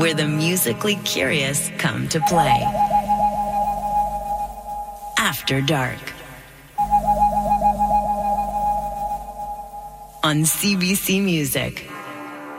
where the musically curious come to play. After Dark. On CBC Music.